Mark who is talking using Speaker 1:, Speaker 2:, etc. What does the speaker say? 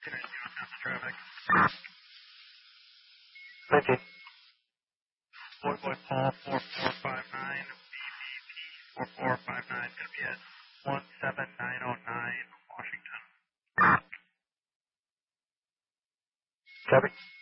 Speaker 1: Traffic.
Speaker 2: Thank you.
Speaker 1: Boy Paul 4459, BVP 4459, going to be at 17909 Washington.
Speaker 2: Copy.